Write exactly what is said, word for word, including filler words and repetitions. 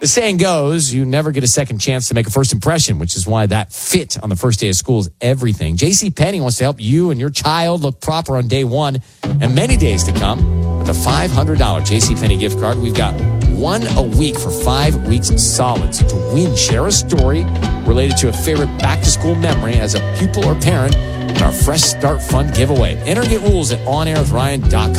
The saying goes, you never get a second chance to make a first impression, which is why that fit on the first day of school is everything. JCPenney wants to help you and your child look proper on day one and many days to come. With a five hundred dollars JCPenney gift card, we've got one a week for five weeks solid. So to win, share a story related to a favorite back-to-school memory as a pupil or parent in our Fresh Start Fund giveaway. Enter and get rules at on air with ryan dot com.